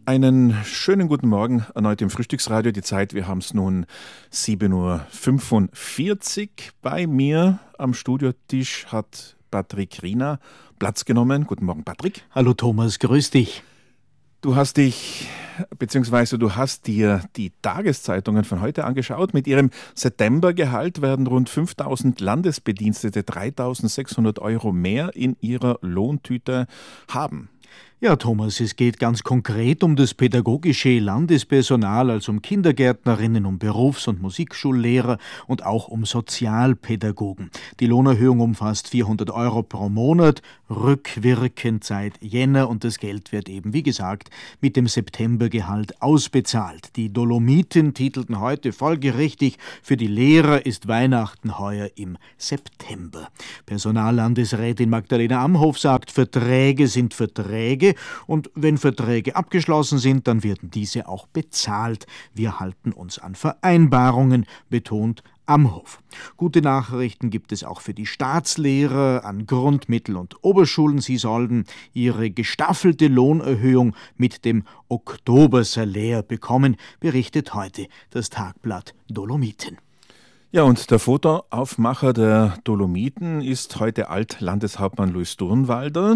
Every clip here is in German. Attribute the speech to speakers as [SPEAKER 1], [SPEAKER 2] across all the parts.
[SPEAKER 1] Einen schönen guten Morgen erneut im Frühstücksradio. Die Zeit, wir haben es nun 7:45 Uhr. Bei mir am Studiotisch hat Patrick Riener Platz genommen. Guten Morgen, Patrick.
[SPEAKER 2] Hallo Thomas, grüß dich.
[SPEAKER 1] Du hast dir die Tageszeitungen von heute angeschaut. Mit ihrem Septembergehalt werden rund 5.000 Landesbedienstete 3.600 Euro mehr in ihrer Lohntüte haben.
[SPEAKER 2] Ja, Thomas, es geht ganz konkret um das pädagogische Landespersonal, also um Kindergärtnerinnen, um Berufs- und Musikschullehrer und auch um Sozialpädagogen. Die Lohnerhöhung umfasst 400 Euro pro Monat, rückwirkend seit Jänner, und das Geld wird eben, wie gesagt, mit dem Septembergehalt ausbezahlt. Die Dolomiten titelten heute folgerichtig: Für die Lehrer ist Weihnachten heuer im September. Personallandesrätin Magdalena Amhof sagt, Verträge sind Verträge, und wenn Verträge abgeschlossen sind, dann werden diese auch bezahlt. Wir halten uns an Vereinbarungen, betont Amhof. Gute Nachrichten gibt es auch für die Staatslehrer an Grund-, Mittel- und Oberschulen. Sie sollen ihre gestaffelte Lohnerhöhung mit dem Oktobersalär bekommen, berichtet heute das Tagblatt Dolomiten.
[SPEAKER 1] Ja, und der Fotoaufmacher der Dolomiten ist heute Altlandeshauptmann Luis Durnwalder.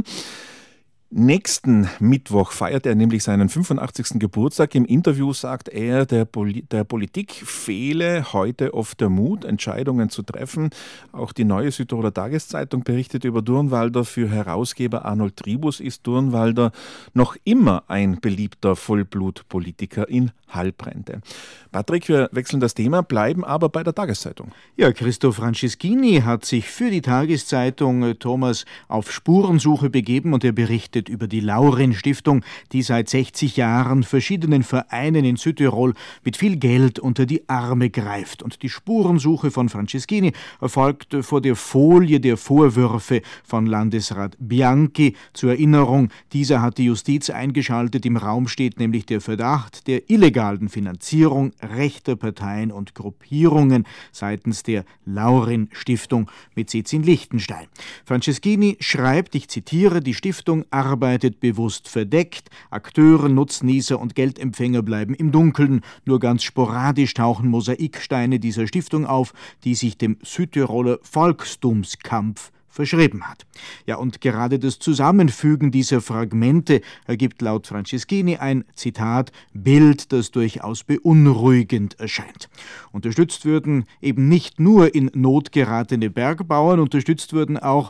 [SPEAKER 1] Nächsten Mittwoch feiert er nämlich seinen 85. Geburtstag. Im Interview sagt er, der Politik fehle heute oft der Mut, Entscheidungen zu treffen. Auch die Neue Südtiroler Tageszeitung berichtet über Durnwalder. Für Herausgeber Arnold Tribus ist Durnwalder noch immer ein beliebter Vollblutpolitiker in Halbrente. Patrick, wir wechseln das Thema, bleiben aber bei der Tageszeitung.
[SPEAKER 2] Ja, Christoph Franceschini hat sich für die Tageszeitung Thomas auf Spurensuche begeben, und er berichtet über die Laurin-Stiftung, die seit 60 Jahren verschiedenen Vereinen in Südtirol mit viel Geld unter die Arme greift. Und die Spurensuche von Franceschini erfolgt vor der Folie der Vorwürfe von Landesrat Bianchi. Zur Erinnerung, dieser hat die Justiz eingeschaltet. Im Raum steht nämlich der Verdacht der illegalen Finanzierung rechter Parteien und Gruppierungen seitens der Laurin-Stiftung mit Sitz in Liechtenstein. Franceschini schreibt, ich zitiere, die Stiftung arbeitet bewusst verdeckt, Akteure, Nutznießer und Geldempfänger bleiben im Dunkeln, nur ganz sporadisch tauchen Mosaiksteine dieser Stiftung auf, die sich dem Südtiroler Volkstumskampf verschrieben hat. Ja, und gerade das Zusammenfügen dieser Fragmente ergibt laut Franceschini ein, Zitat, Bild, das durchaus beunruhigend erscheint. Unterstützt würden eben nicht nur in Not geratene Bergbauern, unterstützt wurden auch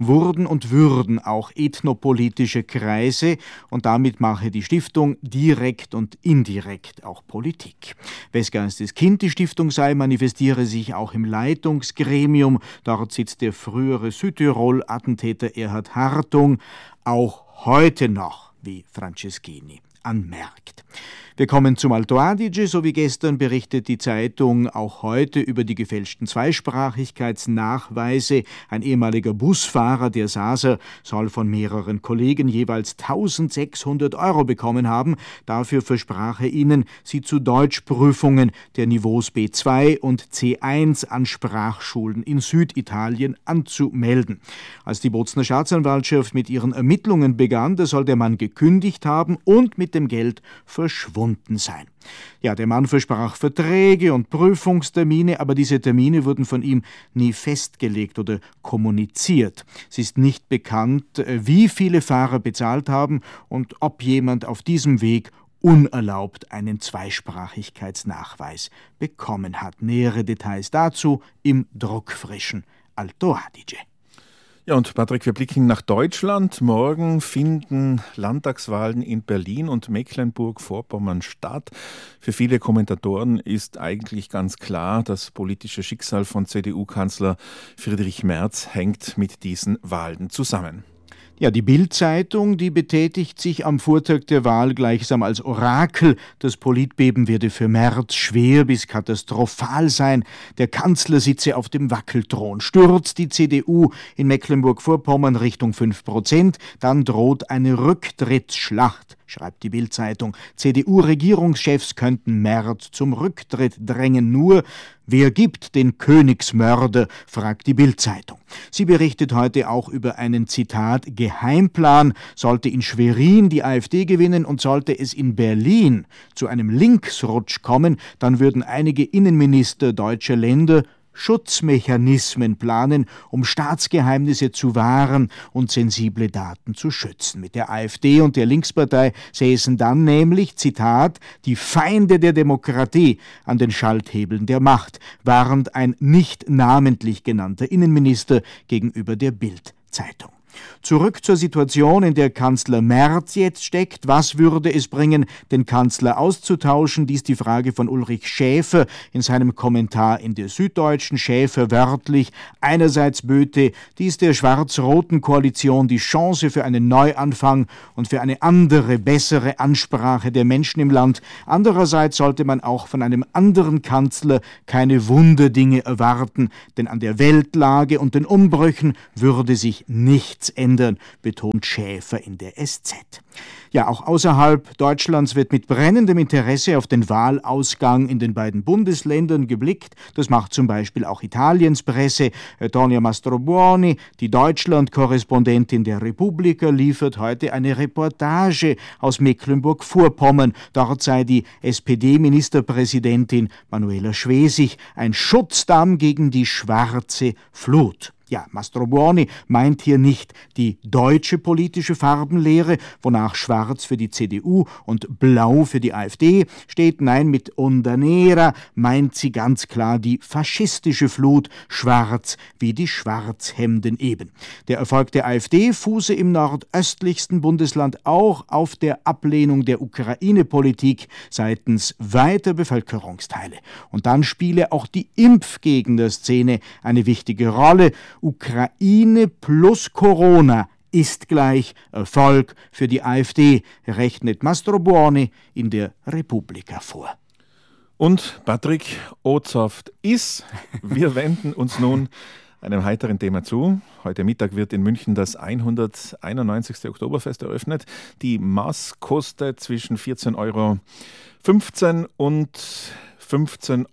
[SPEAKER 2] ethnopolitische Kreise, und damit mache die Stiftung direkt und indirekt auch Politik. Westgeistes Kind die Stiftung sei, manifestiere sich auch im Leitungsgremium. Dort sitzt der frühere Südtirol-Attentäter Erhard Hartung, auch heute noch, wie Franceschini anmerkt. Wir kommen zum Alto Adige. So wie gestern berichtet die Zeitung auch heute über die gefälschten Zweisprachigkeitsnachweise. Ein ehemaliger Busfahrer der SASA soll von mehreren Kollegen jeweils 1.600 Euro bekommen haben. Dafür versprach er ihnen, sie zu Deutschprüfungen der Niveaus B2 und C1 an Sprachschulen in Süditalien anzumelden. Als die Bozner Staatsanwaltschaft mit ihren Ermittlungen begann, da soll der Mann gekündigt haben und mit dem Geld verschwunden sein. Ja, der Mann versprach Verträge und Prüfungstermine, aber diese Termine wurden von ihm nie festgelegt oder kommuniziert. Es ist nicht bekannt, wie viele Fahrer bezahlt haben und ob jemand auf diesem Weg unerlaubt einen Zweisprachigkeitsnachweis bekommen hat. Nähere Details dazu im druckfrischen Alto Adige.
[SPEAKER 1] Ja, und Patrick, wir blicken nach Deutschland. Morgen finden Landtagswahlen in Berlin und Mecklenburg-Vorpommern statt. Für viele Kommentatoren ist eigentlich ganz klar, das politische Schicksal von CDU-Kanzler Friedrich Merz hängt mit diesen Wahlen zusammen.
[SPEAKER 2] Ja, die Bild-Zeitung, die betätigt sich am Vortag der Wahl gleichsam als Orakel. Das Politbeben werde für Merz schwer bis katastrophal sein. Der Kanzler sitze auf dem Wackelthron. Stürzt die CDU in Mecklenburg-Vorpommern Richtung 5%, dann droht eine Rücktrittsschlacht schreibt die Bild-Zeitung. CDU-Regierungschefs könnten Merz zum Rücktritt drängen. Nur, wer gibt den Königsmörder, fragt die Bild-Zeitung. Sie berichtet heute auch über einen, Zitat, Geheimplan. Sollte in Schwerin die AfD gewinnen und sollte es in Berlin zu einem Linksrutsch kommen, dann würden einige Innenminister deutscher Länder Schutzmechanismen planen, um Staatsgeheimnisse zu wahren und sensible Daten zu schützen. Mit der AfD und der Linkspartei säßen dann nämlich, Zitat, die Feinde der Demokratie an den Schalthebeln der Macht, warnt ein nicht namentlich genannter Innenminister gegenüber der Bild-Zeitung. Zurück zur Situation, in der Kanzler Merz jetzt steckt. Was würde es bringen, den Kanzler auszutauschen? Dies die Frage von Ulrich Schäfer in seinem Kommentar in der Süddeutschen. Schäfer wörtlich: Einerseits böte dies der schwarz-roten Koalition die Chance für einen Neuanfang und für eine andere, bessere Ansprache der Menschen im Land. Andererseits sollte man auch von einem anderen Kanzler keine Wunderdinge erwarten, denn an der Weltlage und den Umbrüchen würde sich nichts ändern, betont Schäfer in der SZ. Ja, auch außerhalb Deutschlands wird mit brennendem Interesse auf den Wahlausgang in den beiden Bundesländern geblickt. Das macht zum Beispiel auch Italiens Presse. Tonia Mastrobuoni, die Deutschland-Korrespondentin der Repubblica, liefert heute eine Reportage aus Mecklenburg-Vorpommern. Dort sei die SPD-Ministerpräsidentin Manuela Schwesig ein Schutzdamm gegen die schwarze Flut. Ja, Mastrobuoni meint hier nicht die deutsche politische Farbenlehre, wonach schwarz für die CDU und blau für die AfD steht. Nein, mit Onda Nera meint sie ganz klar die faschistische Flut, schwarz wie die Schwarzhemden eben. Der Erfolg der AfD fuße im nordöstlichsten Bundesland auch auf der Ablehnung der Ukraine-Politik seitens weiter Bevölkerungsteile. Und dann spiele auch die Impfgegner-Szene eine wichtige Rolle. Ukraine plus Corona ist gleich Erfolg für die AfD, rechnet Mastrobuoni in der Repubblica vor.
[SPEAKER 1] Und Patrick Ozoft ist, wir wenden uns nun einem heiteren Thema zu. Heute Mittag wird in München das 191. Oktoberfest eröffnet. Die Maß kostet zwischen 14,15 € und 15,90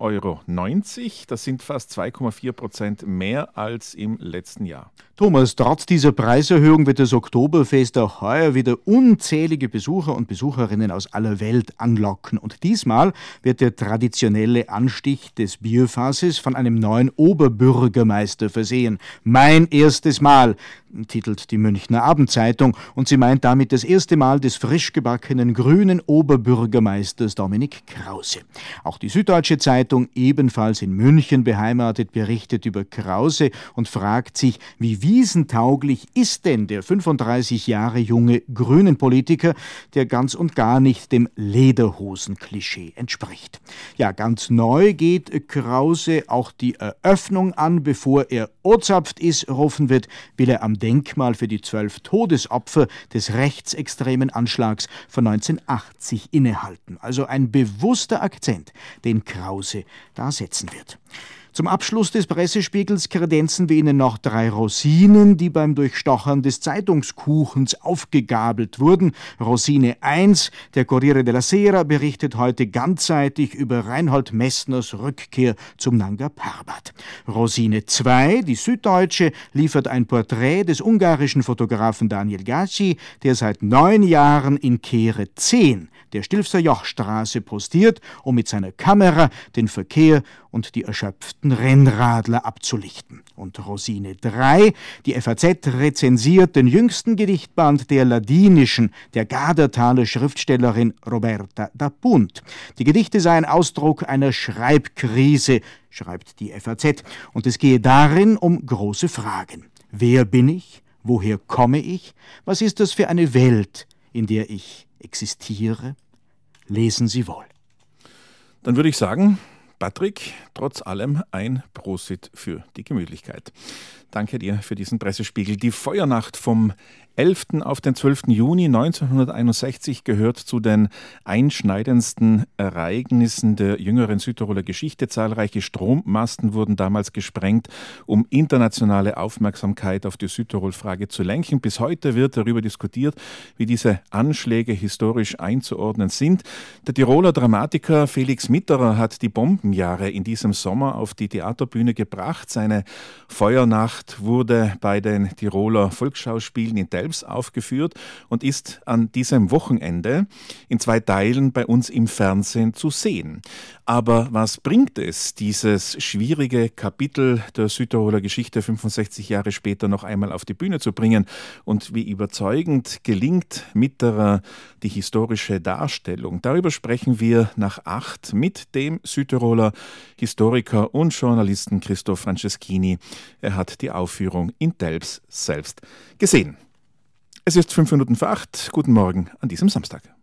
[SPEAKER 1] €. Das sind fast 2,4% mehr als im letzten Jahr.
[SPEAKER 2] Thomas, trotz dieser Preiserhöhung wird das Oktoberfest auch heuer wieder unzählige Besucher und Besucherinnen aus aller Welt anlocken. Und diesmal wird der traditionelle Anstich des Bierfasses von einem neuen Oberbürgermeister versehen. Mein erstes Mal, titelt die Münchner Abendzeitung, und sie meint damit das erste Mal des frisch gebackenen grünen Oberbürgermeisters Dominik Krause. Auch die Süddeutsche Zeitung, ebenfalls in München beheimatet, berichtet über Krause und fragt sich, wie wiesentauglich ist denn der 35 Jahre junge grünen Politiker, der ganz und gar nicht dem Lederhosen-Klischee entspricht. Ja, ganz neu geht Krause auch die Eröffnung an. Bevor er ozapft ist, rufen wird, will er am Denkmal für die 12 Todesopfer des rechtsextremen Anschlags von 1980 innehalten. Also ein bewusster Akzent, den Krause da setzen wird. Zum Abschluss des Pressespiegels kredenzen wir Ihnen noch 3 Rosinen, die beim Durchstochern des Zeitungskuchens aufgegabelt wurden. Rosine 1, der Corriere della Sera, berichtet heute ganzseitig über Reinhold Messners Rückkehr zum Nanga Parbat. Rosine 2, die Süddeutsche, liefert ein Porträt des ungarischen Fotografen Daniel Gaci, der seit 9 Jahren in Kehre 10 der Stilfser Jochstraße postiert, um mit seiner Kamera den Verkehr und die erschöpften Rennradler abzulichten. Und Rosine 3, die FAZ rezensiert den jüngsten Gedichtband der ladinischen, der Gadertaler Schriftstellerin Roberta da Punt. Die Gedichte seien Ausdruck einer Schreibkrise, schreibt die FAZ, und es gehe darin um große Fragen. Wer bin ich? Woher komme ich? Was ist das für eine Welt, in der ich existiere? Lesen Sie wohl.
[SPEAKER 1] Dann würde ich sagen, Patrick, trotz allem ein Prosit für die Gemütlichkeit. Danke dir für diesen Pressespiegel. Die Feuernacht vom 11. auf den 12. Juni 1961 gehört zu den einschneidendsten Ereignissen der jüngeren Südtiroler Geschichte. Zahlreiche Strommasten wurden damals gesprengt, um internationale Aufmerksamkeit auf die Südtirol-Frage zu lenken. Bis heute wird darüber diskutiert, wie diese Anschläge historisch einzuordnen sind. Der Tiroler Dramatiker Felix Mitterer hat die Bombenjahre in diesem Sommer auf die Theaterbühne gebracht. Seine Feuernacht wurde bei den Tiroler Volksschauspielen in Delfs aufgeführt und ist an diesem Wochenende in 2 Teilen bei uns im Fernsehen zu sehen. Aber was bringt es, dieses schwierige Kapitel der Südtiroler Geschichte 65 Jahre später noch einmal auf die Bühne zu bringen? Und wie überzeugend gelingt Mitterer die historische Darstellung? Darüber sprechen wir nach 8 mit dem Südtiroler Historiker und Journalisten Christoph Franceschini. Er hat die Aufführung in Delfs selbst gesehen. Es ist 5 Minuten vor 8. Guten Morgen an diesem Samstag.